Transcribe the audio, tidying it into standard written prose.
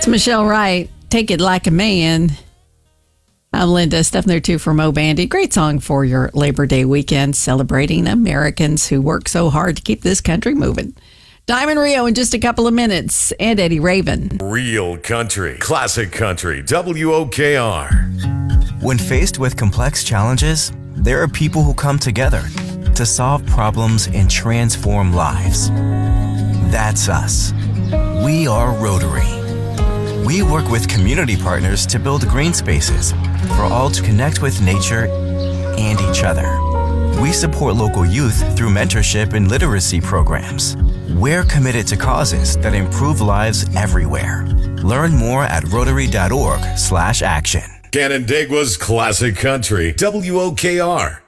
It's Michelle Wright. Take It Like a Man. I'm Linda. Stuff there too for Mo Bandy. Great song for your Labor Day weekend, celebrating Americans who work so hard to keep this country moving. Diamond Rio in just a couple of minutes, and Eddie Raven. Real country, classic country, WOKR. When faced with complex challenges, there are people who come together to solve problems and transform lives. That's us. We are Rotary. We work with community partners to build green spaces for all to connect with nature and each other. We support local youth through mentorship and literacy programs. We're committed to causes that improve lives everywhere. Learn more at rotary.org/action. Canandaigua's classic country, WOKR.